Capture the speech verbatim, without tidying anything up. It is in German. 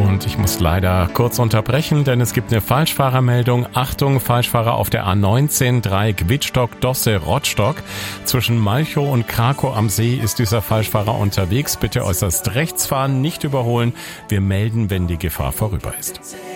Und ich muss leider kurz unterbrechen, denn es gibt eine Falschfahrermeldung. Achtung, Falschfahrer auf der A neunzehn, Dreieck Wittstock-Dosse-Rottstock. Zwischen Malchow und Krakow am See ist dieser Falschfahrer unterwegs. Bitte äußerst rechts fahren, nicht überholen. Wir melden, wenn die Gefahr vorüber ist.